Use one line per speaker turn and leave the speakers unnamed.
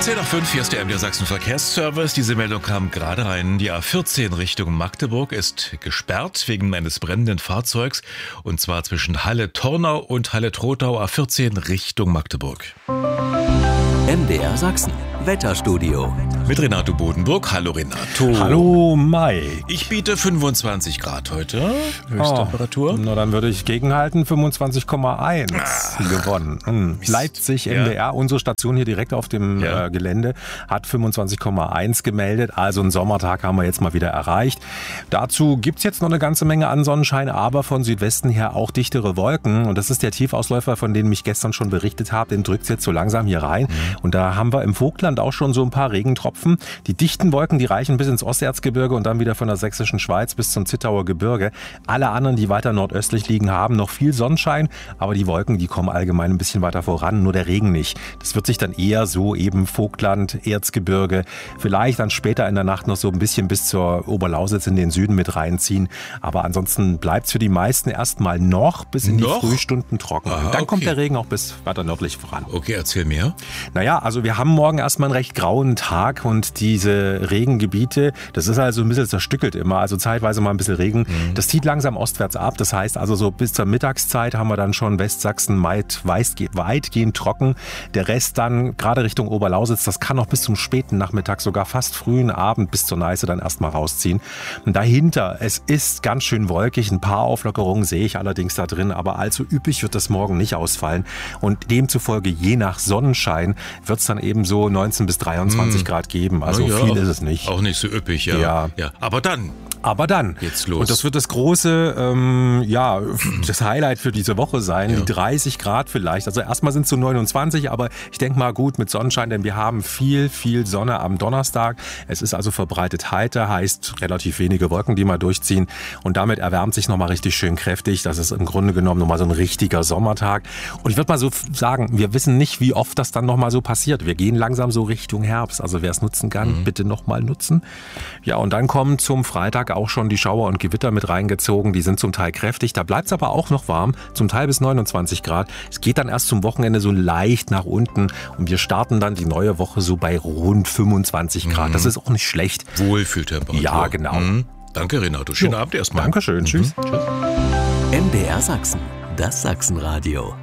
10:05, hier ist der MDR Sachsen Verkehrsservice. Diese Meldung kam gerade rein. Die A14 Richtung Magdeburg ist gesperrt wegen eines brennenden Fahrzeugs. Und zwar zwischen Halle-Tornau und Halle-Trotau, A14 Richtung Magdeburg.
MDR Sachsen Wetterstudio.
Mit Renato Bodenburg. Hallo Renato.
Hallo Mai.
Ich biete 25 Grad heute. Höchsttemperatur.
Na, dann würde ich gegenhalten. 25,1 gewonnen. Leipzig, MDR, unsere Station hier direkt auf dem Gelände, hat 25,1 gemeldet. Also einen Sommertag haben wir jetzt mal wieder erreicht. Dazu gibt es jetzt noch eine ganze Menge an Sonnenschein, aber von Südwesten her auch dichtere Wolken. Und das ist der Tiefausläufer, von dem ich gestern schon berichtet habe. Den drückt es jetzt so langsam hier rein. Und da haben wir im Vogtland auch schon so ein paar Regentropfen. Die dichten Wolken, die reichen bis ins Osterzgebirge und dann wieder von der sächsischen Schweiz bis zum Zittauer Gebirge. Alle anderen, die weiter nordöstlich liegen, haben noch viel Sonnenschein, aber die Wolken, die kommen allgemein ein bisschen weiter voran, nur der Regen nicht. Das wird sich dann eher so eben Vogtland, Erzgebirge, vielleicht dann später in der Nacht noch so ein bisschen bis zur Oberlausitz in den Süden mit reinziehen. Aber ansonsten bleibt es für die meisten erstmal noch bis in die Frühstunden trocken.
Aha,
dann kommt der Regen auch bis weiter nördlich voran.
Okay, erzähl mir.
Naja, also wir haben morgen erstmal einen recht grauen Tag und diese Regengebiete, das ist also ein bisschen zerstückelt immer, also zeitweise mal ein bisschen Regen. Das zieht langsam ostwärts ab, das heißt also so bis zur Mittagszeit haben wir dann schon Westsachsen weitgehend trocken. Der Rest dann gerade Richtung Oberlausitz, das kann noch bis zum späten Nachmittag, sogar fast frühen Abend bis zur Neiße dann erstmal rausziehen. Und dahinter, es ist ganz schön wolkig, ein paar Auflockerungen sehe ich allerdings da drin, aber allzu üppig wird das morgen nicht ausfallen und demzufolge je nach Sonnenschein wird es dann eben so 19 bis 23 Grad geben. Also viel ist es nicht.
Auch nicht so üppig, ja. Aber dann geht's los.
Und das wird das große, das Highlight für diese Woche sein. Die 30 Grad vielleicht. Also erstmal sind es so 29, aber ich denke mal gut mit Sonnenschein, denn wir haben viel Sonne am Donnerstag. Es ist also verbreitet heiter, heißt relativ wenige Wolken, die mal durchziehen. Und damit erwärmt sich nochmal richtig schön kräftig. Das ist im Grunde genommen nochmal so ein richtiger Sommertag. Und ich würde mal so sagen, wir wissen nicht, wie oft das dann nochmal so passiert. Wir gehen langsam so Richtung Herbst. Also wer es nutzen kann, bitte nochmal nutzen. Ja, und dann kommen zum Freitag auch schon die Schauer und Gewitter mit reingezogen. Die sind zum Teil kräftig. Da bleibt es aber auch noch warm. Zum Teil bis 29 Grad. Es geht dann erst zum Wochenende so leicht nach unten. Und wir starten dann die neue Woche so bei rund 25 Grad. Das ist auch nicht schlecht.
Wohlfühltemperatur.
Ja, genau.
Danke, Renato. Schönen Abend erstmal.
Dankeschön. Tschüss.
MDR Sachsen, das Sachsenradio.